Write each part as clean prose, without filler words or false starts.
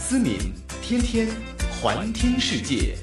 思敏天天环听世界。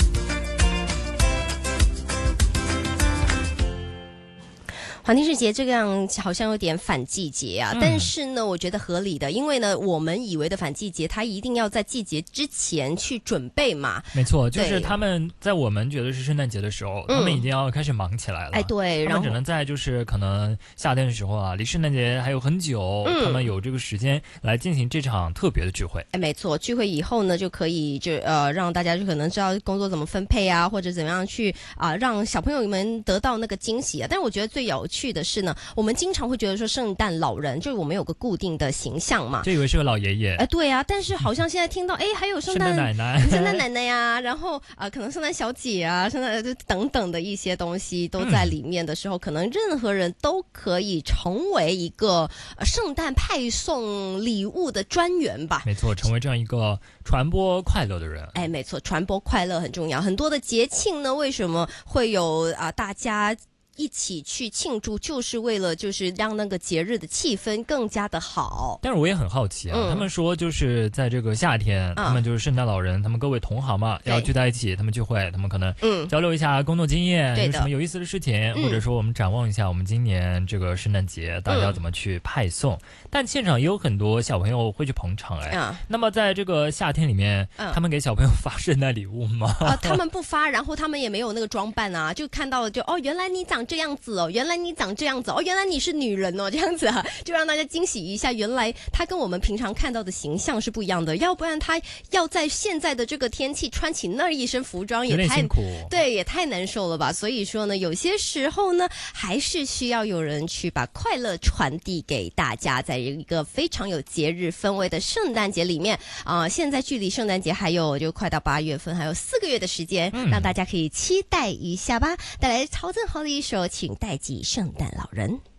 环听世界这样好像有点反季节啊，但是呢我觉得合理的，因为呢我们以为的反季节它一定要在季节之前去准备嘛。 没错，就是他们在我们觉得是圣诞节的时候，他们已经要开始忙起来了。 哎，对， 他们只能在就是可能夏天的时候啊，离圣诞节还有很久，他们有这个时间来进行这场特别的聚会。 哎，没错，聚会以后呢就可以让大家就可能知道工作怎么分配啊，或者怎么样去让小朋友们得到那个惊喜啊。但是我觉得最有趣的是呢，我们经常会觉得说圣诞老人就是我们有个固定的形象嘛， 就以为是个老爷爷。 对啊，但是好像现在听到还有圣诞奶奶、 圣诞奶奶呀，然后可能圣诞小姐啊、圣诞等等的一些东西都在里面的时候，可能任何人都可以成为一个圣诞派送礼物的专员吧。 没错，成为这样一个传播快乐的人。 哎，没错，传播快乐很重要。很多的节庆呢，为什么会有大家一起去庆祝，就是为了就是让那个节日的气氛更加的好。 但是我也很好奇啊，他们说就是在这个夏天，他们就是圣诞老人，他们各位同行嘛，要聚在一起，他们聚会，他们可能交流一下工作经验，有什么有意思的事情，或者说我们展望一下我们今年这个圣诞节大家怎么去派送。但现场也有很多小朋友会去捧场那么在这个夏天里面，他们给小朋友发圣诞礼物吗？ 他们不发，然后他们也没有那个装扮啊，就看到了就原来你长这样子哦，原来你长这样子哦，原来你是女人哦，这样子啊，就让大家惊喜一下，原来他跟我们平常看到的形象是不一样的，要不然他要在现在的这个天气穿起那一身服装也太辛苦，对，也太难受了吧。所以说呢，有些时候呢，还是需要有人去把快乐传递给大家，在一个非常有节日氛围的圣诞节里面现在距离圣诞节还有就快到8月份，还有4个月的时间，让大家可以期待一下吧。带来曹正豪的一首《请代记圣诞老人》。